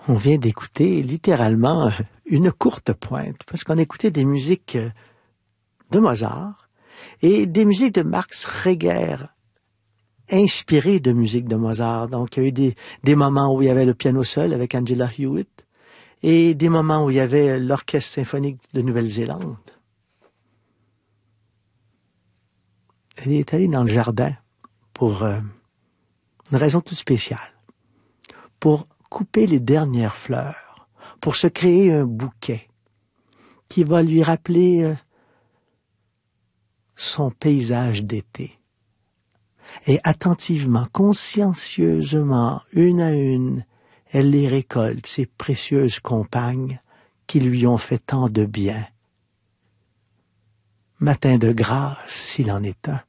On vient d'écouter littéralement une courte pointe, parce qu'on écoutait des musiques de Mozart et des musiques de Max Reger, inspirées de musique de Mozart. Donc, il y a eu des moments où il y avait le piano seul avec Angela Hewitt et des moments où il y avait l'Orchestre symphonique de Nouvelle-Zélande. Elle est allée dans le jardin pour une raison toute spéciale, pour couper les dernières fleurs, pour se créer un bouquet qui va lui rappeler son paysage d'été. Et attentivement, consciencieusement, une à une, elle les récolte, ces précieuses compagnes qui lui ont fait tant de bien. Matin de grâce, s'il en est un.